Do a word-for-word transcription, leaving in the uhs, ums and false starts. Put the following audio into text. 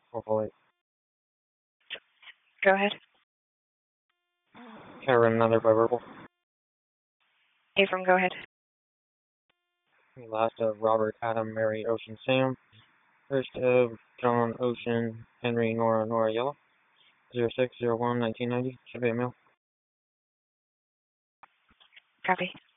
Hopefully. Go ahead. Karen, another by verbal. Abram, go ahead. Last of Robert, Adam, Mary, Ocean, Sam. First of John, Ocean, Henry, Nora, Nora, Yellow. zero six zero one nineteen ninety. Should be a mail. Copy.